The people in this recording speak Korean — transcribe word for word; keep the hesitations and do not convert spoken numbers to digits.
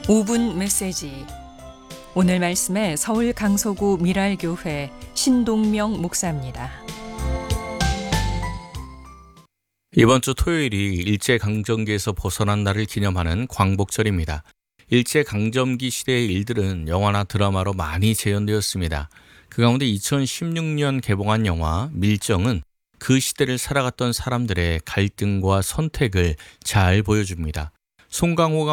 오 분 메시지. 오늘 말씀에 서울 강서구 미랄교회 신동명 목사입니다. 이번 주 토요일이 일제강점기에서 벗어난 날을 기념하는 광복절입니다. 일제강점기 시대의 일들은 영화나 드라마로 많이 재현되었습니다. 그 가운데 이천십육 년 개봉한 영화 밀정은 그 시대를 살아갔던 사람들의 갈등과 선택을 잘 보여줍니다. 송강호가